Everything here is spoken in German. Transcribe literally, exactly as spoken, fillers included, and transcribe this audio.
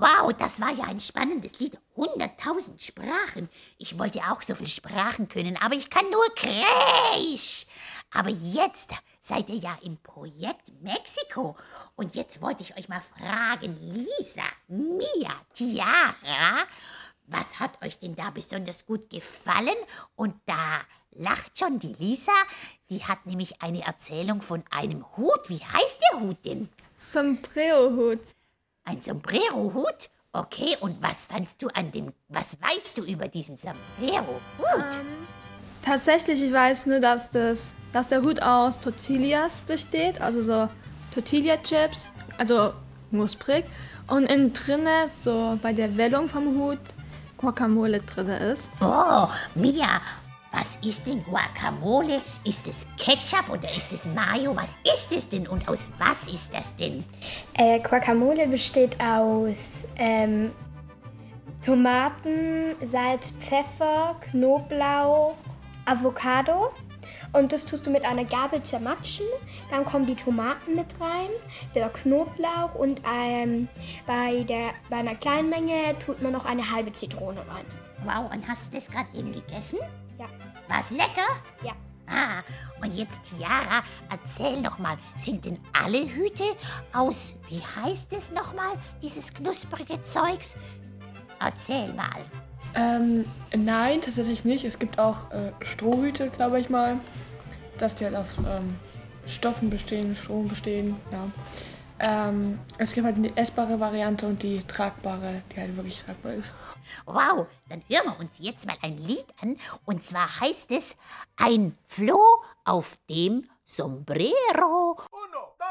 Wow, das war ja ein spannendes Lied. Hunderttausend Sprachen. Ich wollte auch so viele Sprachen können, aber ich kann nur Kreisch. Aber jetzt seid ihr ja im Projekt Mexiko. Und jetzt wollte ich euch mal fragen, Lisa, Mia, Tiara, was hat euch denn da besonders gut gefallen? Und da lacht schon die Lisa, die hat nämlich eine Erzählung von einem Hut. Wie heißt der Hut denn? Sombrero-Hut. Ein Sombrero-Hut? Okay, und was fandst du an dem, was weißt du über diesen Sombrero-Hut? Ähm, tatsächlich, ich weiß nur, dass, das, dass der Hut aus Tortillas besteht, also so Tortilla-Chips, also knusprig. Und innen drinne, so bei der Wellung vom Hut, Guacamole drinne ist. Oh, Mia, was ist denn Guacamole? Ist es Ketchup oder ist es Mayo? Was ist es denn und aus was ist das denn? Äh, Guacamole besteht aus ähm, Tomaten, Salz, Pfeffer, Knoblauch, Avocado. Und das tust du mit einer Gabel zermatschen. Dann kommen die Tomaten mit rein, der Knoblauch und ähm, bei, der, bei einer kleinen Menge tut man noch eine halbe Zitrone rein. Wow, und hast du das gerade eben gegessen? Ja. War's lecker? Ja. Ah, und jetzt Tiara, erzähl noch mal, sind denn alle Hüte aus, wie heißt es noch mal, dieses knusprige Zeugs? Erzähl mal. Ähm, nein, tatsächlich nicht. Es gibt auch äh, Strohhüte, glaube ich mal, dass die halt aus ähm, Stoffen bestehen, Strom bestehen, ja. Ähm, es gibt halt die essbare Variante und die tragbare, die halt wirklich tragbar ist. Wow, dann hören wir uns jetzt mal ein Lied an. Und zwar heißt es Ein Floh auf dem Sombrero. Uno,